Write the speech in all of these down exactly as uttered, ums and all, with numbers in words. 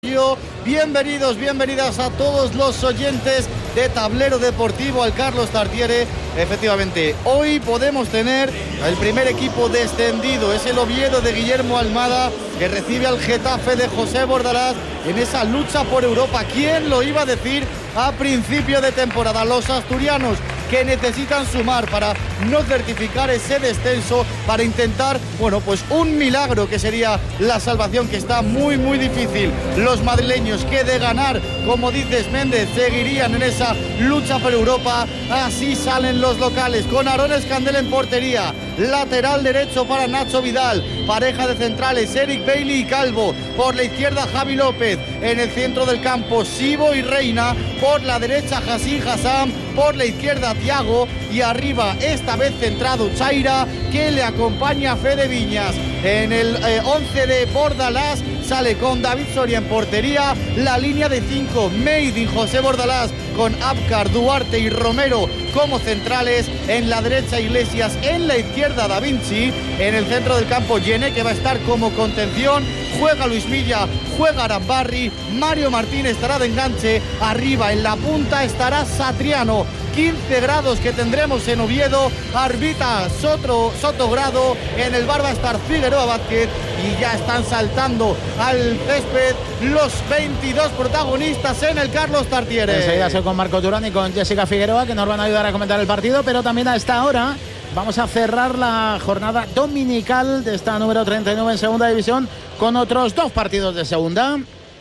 Bienvenidos, bienvenidas a todos los oyentes de Tablero Deportivo, al Carlos Tartiere. Efectivamente, hoy podemos tener el primer equipo descendido, es el Oviedo de Guillermo Almada, que recibe al Getafe de José Bordalás en esa lucha por Europa. ¿Quién lo iba a decir a principio de temporada? Los asturianos, que necesitan sumar para no certificar ese descenso, para intentar, bueno, pues un milagro que sería la salvación, que está muy, muy difícil. Los madrileños, que de ganar, como dices Méndez, seguirían en esa lucha por Europa. Así salen los locales, con Aarón Escandel en portería, lateral derecho para Nacho Vidal, pareja de centrales Eric Bailey y Calvo, por la izquierda Javi López, en el centro del campo Sibo y Reina, por la derecha Hassan Hassan, por la izquierda Thiago, y arriba, esta vez centrado, Chaira, que le acompaña a Fede Viñas. En el eh, once de Bordalás sale con David Soria en portería, la línea de cinco, Made in José Bordalás, con Abkar, Duarte y Romero como centrales. En la derecha Iglesias, en la izquierda Da Vinci, en el centro del campo Yene, que va a estar como contención. Juega Luis Milla, juega Arambarri, Mario Martín estará de enganche, arriba en la punta estará Satriano. quince grados que tendremos en Oviedo, arbitra Soto, Sotogrado, en el bar va a estar Figueroa Vázquez, y ya están saltando al césped los veintidós protagonistas en el Carlos Tartiere. Enseguida soy con Marco Turón y con Jessica Figueroa, que nos van a ayudar a comentar el partido, pero también a esta hora vamos a cerrar la jornada dominical de esta número treinta y nueve en Segunda División con otros dos partidos de Segunda.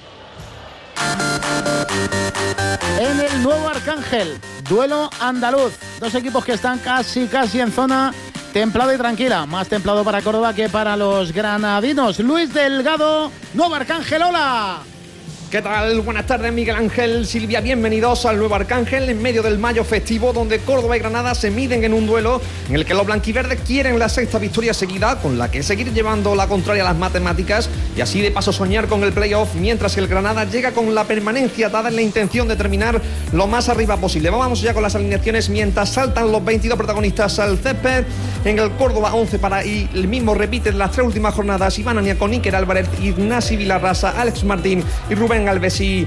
En el Nuevo Arcángel, duelo andaluz, dos equipos que están casi casi en zona templada y tranquila, más templado para Córdoba que para los granadinos. Luis Delgado, Nuevo Arcángel, hola. ¿Qué tal? Buenas tardes, Miguel Ángel, Silvia, bienvenidos al Nuevo Arcángel en medio del mayo festivo, donde Córdoba y Granada se miden en un duelo en el que los blanquiverdes quieren la sexta victoria seguida, con la que seguir llevando la contraria a las matemáticas y así de paso soñar con el playoff, mientras que el Granada llega con la permanencia dada en la intención de terminar lo más arriba posible. Vamos ya con las alineaciones mientras saltan los veintidós protagonistas al césped. En el Córdoba, once para, y el mismo repite las tres últimas jornadas: Iván Aniacón, Iker Álvarez, Ignasi Vilarrasa, Alex Martín y Rubén Alves y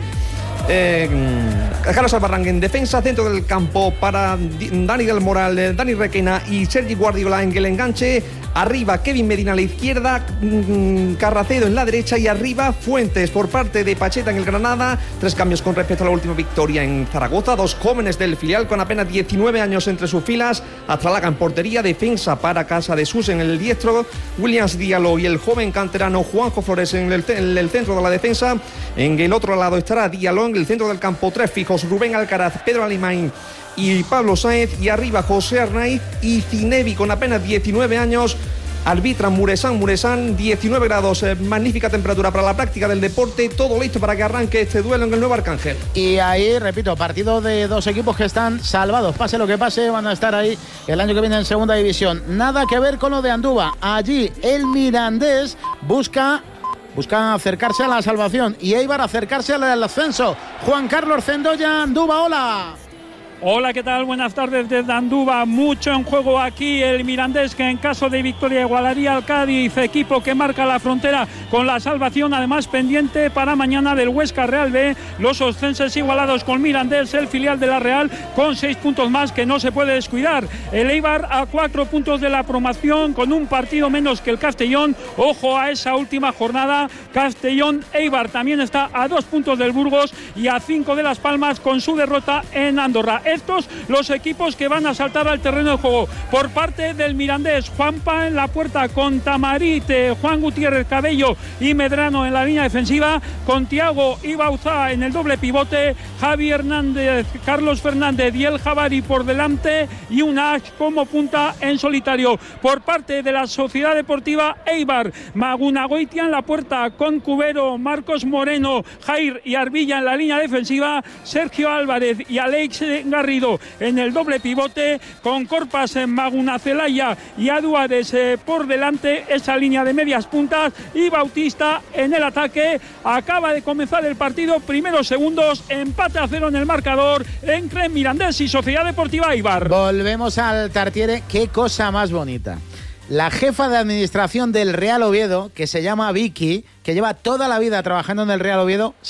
eh, Carlos Albarrán en defensa. Centro del campo para Dani del Moral, Dani Requena y Sergi Guardiola en el enganche. Arriba Kevin Medina a la izquierda, Carracedo en la derecha, y arriba Fuentes por parte de Pacheta en el Granada. Tres cambios con respecto a la última victoria en Zaragoza. Dos jóvenes del filial con apenas diecinueve años entre sus filas. Astralaga en portería, defensa para Casa de Sus en el diestro, Williams Diallo y el joven canterano Juanjo Flores en el, en el centro de la defensa. En el otro lado estará Diallo, en el centro del campo tres fijos: Rubén Alcaraz, Pedro Alimain y Pablo Sáenz, y arriba José Arnaiz y Cinevi con apenas diecinueve años. Arbitra Muresan, Muresan, diecinueve grados, eh, magnífica temperatura para la práctica del deporte, todo listo para que arranque este duelo en el Nuevo Arcángel. Y ahí, repito, partido de dos equipos que están salvados, pase lo que pase, van a estar ahí el año que viene en Segunda División. Nada que ver con lo de Andúba, allí el Mirandés busca... Busca acercarse a la salvación y Eibar acercarse al ascenso. Juan Carlos Cendoya, Andúba, hola. Hola, ¿qué tal? Buenas tardes desde Andúba. Mucho en juego aquí. El Mirandés, que en caso de victoria igualaría al Cádiz, equipo que marca la frontera con la salvación. Además, pendiente para mañana del Huesca Real B. Los oscenses igualados con Mirandés, el filial de la Real, con seis puntos más que no se puede descuidar. El Eibar a cuatro puntos de la promoción, con un partido menos que el Castellón. Ojo a esa última jornada. Castellón-Eibar también está a dos puntos del Burgos y a cinco de Las Palmas con su derrota en Andorra. Estos los equipos que van a saltar al terreno de juego. Por parte del Mirandés, Juanpa en la puerta con Tamarit, Juan Gutiérrez Cabello y Medrano en la línea defensiva, con Thiago y Bauzá en el doble pivote, Javi Hernández, Carlos Fernández y el Javari por delante, y un Ash como punta en solitario. Por parte de la Sociedad Deportiva Eibar, Magunagoitia en la puerta con Cubero, Marcos Moreno, Jair y Arbilla en la línea defensiva, Sergio Álvarez y Alex Garrido en el doble pivote, con Corpas en Maguna Celaya y Aduares eh, por delante, esa línea de medias puntas, y Bautista en el ataque. Acaba de comenzar el partido, primeros segundos, empate a cero en el marcador entre Mirandés y Sociedad Deportiva Eibar. Volvemos al Tartiere, qué cosa más bonita. La jefa de administración del Real Oviedo, que se llama Vicky, que lleva toda la vida trabajando en el Real Oviedo,